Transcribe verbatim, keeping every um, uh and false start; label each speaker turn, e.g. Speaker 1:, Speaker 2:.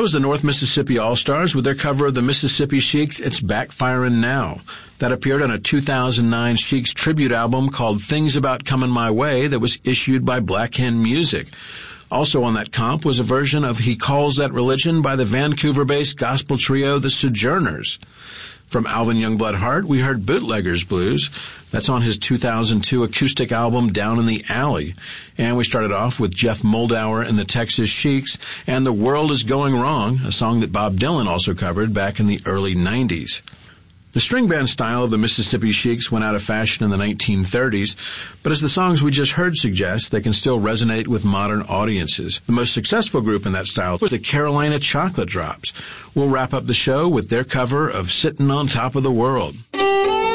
Speaker 1: was the North Mississippi All-Stars with their cover of the Mississippi Sheiks' It's Backfirin' Now. That appeared on a two thousand nine Sheiks tribute album called Things About Comin' My Way that was issued by Black Hen Music. Also on that comp was a version of He Calls That Religion by the Vancouver-based gospel trio The Sojourners. From Alvin Youngblood Hart, we heard Bootlegger's Blues. That's on his two thousand two acoustic album Down in the Alley. And we started off with Jeff Moldauer and the Texas Sheiks and The World Is Going Wrong, a song that Bob Dylan also covered back in the early nineties. The string band style of the Mississippi Sheiks went out of fashion in the nineteen thirties, but as the songs we just heard suggest, they can still resonate with modern audiences. The most successful group in that style was the Carolina Chocolate Drops. We'll wrap up the show with their cover of Sittin' on Top of the World.